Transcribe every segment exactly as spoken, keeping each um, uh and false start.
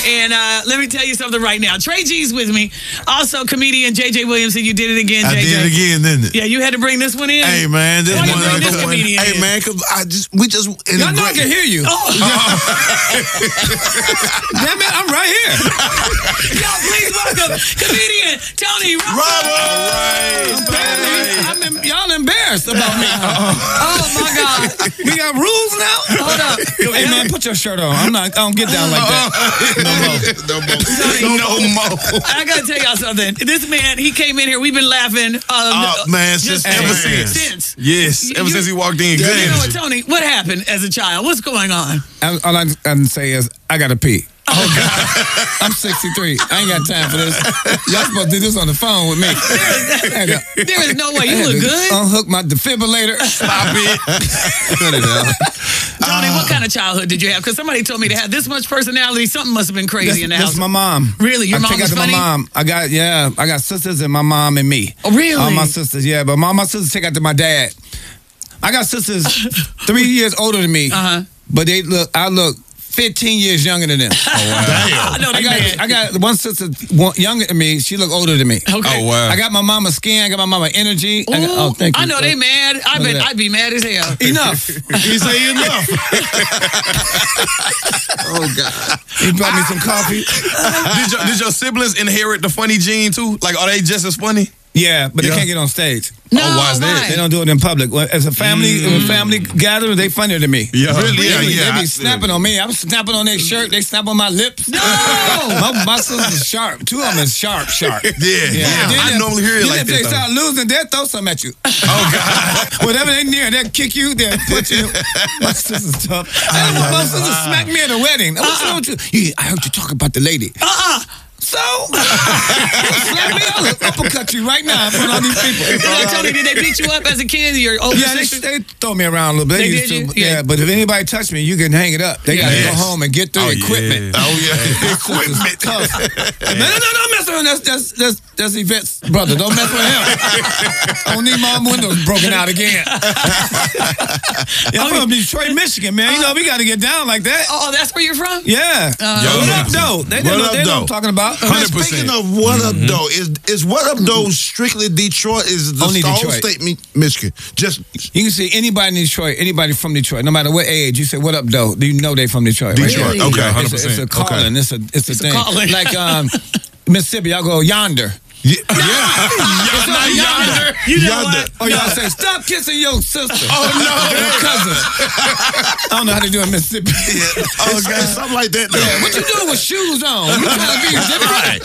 And uh, let me tell you something right now. Trey G's with me. Also, comedian J J Williamson. You did it again, J J. I did it again, didn't it? Yeah, you had to bring this one in. Hey, man. This Why one you bring this one. comedian Hey, in? man, because I just, we just. In Y'all the know I great- can hear you. Oh, Damn it, I'm right here. y'all, please welcome comedian Tony Robert. Robert! Apparently, I'm em- y'all embarrassed about me. Oh my God. We got rules now? Hold up. Hey, man, put your shirt on. I'm not, I don't get down like that. No more. No more. I gotta tell y'all something. This man, he came in here. We've been laughing. Um, Oh, man, since just ever since. since. Since. Yes, ever You- since he walked in. You Good know what, energy. Tony? What happened as a child? What's going on? All all I can say is, I gotta pee. Oh, God. I'm sixty-three. I ain't got time for this. Y'all supposed to do this on the phone with me. I got- There is no way. I You had look to good. Unhook my defibrillator. Stop it. Cut it out. Tony, what kind of childhood did you have? Because somebody told me to have this much personality. Something must have been crazy That's, in the that's house. my mom. Really? Your I mom take was out to funny? my mom. I got, yeah, I got sisters and my mom and me. Oh, really? All my sisters, yeah. But my, my sisters take out to my dad. I got sisters three years older than me. Uh-huh. But they look, I look fifteen years younger than them. Oh, wow. I know they I got, mad. I got one sister one, younger than me. She look older than me. Okay. Oh, wow. I got my mama's skin. I got my mama's energy. I, got, oh, thank you. I know they mad. I Look at bet that. I'd be mad as hell. Enough. He say enough. Oh, God. He brought me some coffee. did, your, did your siblings inherit the funny gene, too? Like, are they just as funny? Yeah, but Yeah. they can't get on stage. No, Oh, why is that? why? They don't do it in public. Well, as a family, Mm. a family gathering, they funnier than me. Yeah. Really? They, Yeah, be- yeah, they I be see. snapping on me. I'm snapping on their shirt. They snap on my lips. No! my, my sister's sharp. Two of them is sharp, sharp. Yeah, yeah. Then I if- normally hear it then like if that, they though. start losing, they'll throw something at you. Oh, God. Whatever they near, they'll kick you, they'll put you. My sister's tough. I don't want my sister smack me at a wedding. What's wrong with you? Yeah, I heard you talk about the lady. Uh-uh. So, slap me, I'll uppercut you right now in front of all these people. You know, Tony, did they beat you up as a kid? Your older Yeah, they, sister? they throw me around a little bit. They used did to, you? yeah. Yeah. But if anybody touch me, you can hang it up. They got to Yes. go home and get their Oh, equipment. yeah. Oh, yeah. Equipment. Tough. No, no, no, don't mess with him. That's, that's, that's, that's Yvette's brother. Don't mess with him. I don't need my windows broken out again. Yeah, I'm from Detroit, Michigan, man. You know, we got to get down like that. Oh, that's where you're from? Yeah. Yo, What up, though? They didn't What know, up, they know what I'm though? talking about. one hundred percent. Speaking of What Up Though, is is What Up Though strictly Detroit? Is the Only whole Detroit. state Mi- Michigan? Just You can see anybody in Detroit, anybody from Detroit, no matter what age. You say, "What up, though?" You know they from Detroit. right? Detroit. Really? Okay, Yeah, one hundred it's, a, percent. it's a calling. It's a it's a It's a thing. calling. Like um, Mississippi, y'all go yonder. Yeah. It's not yonder. You know Yonder. what? Or y'all say, "Stop kissing your sister." Oh, no. Your cousin. I don't know how to do it in Mississippi. oh God, something like that. Though. Yeah, what you doing with shoes on? You trying to be different?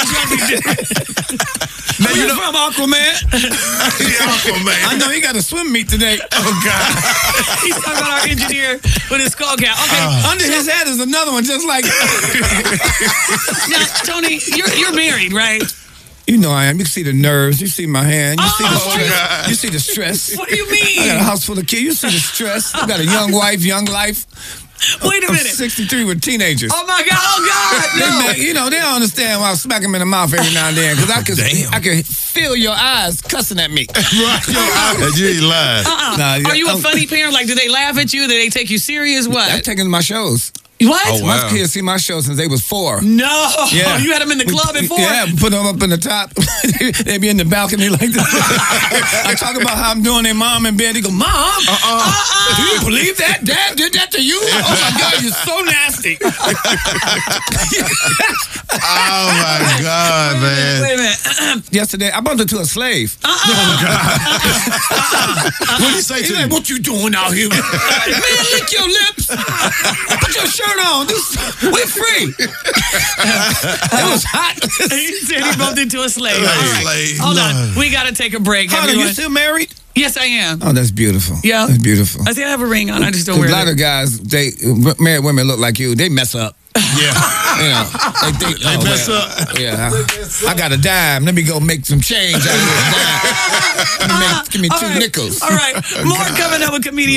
Now, Where you you know, from, Aquaman? Aquaman. I know he got a swim meet today. Oh, God. He's talking about our engineer with his skull cap. Okay, Uh. Under his hat is another one just like now, Tony, you're you're married, right? You know I am. You can see the nerves. You see my hand. You see the Oh, stress. God. You see the stress. What do you I got a mean? house full of kids. You see the stress. I got a young wife, young life. Wait a I'm minute. sixty-three with teenagers. Oh my God! Oh God! They No. may- you know, they don't understand why I smack them in the mouth every now and then because I can, Damn. I can feel your eyes cussing at me. Right. You ain't lying. Uh-uh. Nah, yeah, Are you a I'm- funny parent? Like, do they laugh at you? Do they take you serious? I'm What? taking my shows. What? Oh, wow. My kids see my shows since they was four. No. Yeah. You had them in the club at four? Yeah, put them up in the top. They be in the balcony like this. I talk about how I'm doing their mom in bed. They go, Mom, Uh-uh. do you believe that? Dad did that to you? Oh my God, you're so nasty. Oh, my God, man. Wait a minute. Yesterday, I bumped into a slave. What did he say He's to like, you? what you doing out here? Man, lick your lips. Put your shirt on. This, we're free. It was hot. He said he bumped into a slave. All right. Slave. Hold on. We got to take a break. Hunter, everyone. you still married? Yes, I am. Oh, that's beautiful. Yeah. That's beautiful. I still have a ring on. I just don't A wear lot it. of guys, they married women look like you. They mess up. Yeah. You know, they think They oh, mess well, up. Yeah, I, I got a dime. Let me go make some change out of this dime. Let me make, give me two All right. nickels. All right. More coming up with comedian